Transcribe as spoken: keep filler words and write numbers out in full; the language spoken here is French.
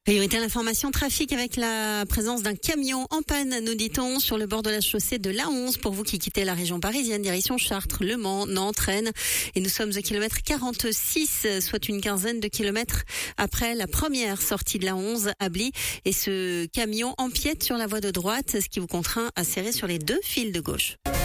Priorité à l'information trafic avec la présence d'un camion en panne, nous dit-on, sur le bord de la chaussée de l'A onze pour vous qui quittez la région parisienne, direction Chartres, Le Mans, Nantes, Rennes. Et nous sommes au kilomètre quarante-six, soit une quinzaine de kilomètres après la première sortie de l'A onze à Bly. Et ce camion empiète sur la voie de droite, ce qui vous contraint à serrer sur les deux fils de gauche.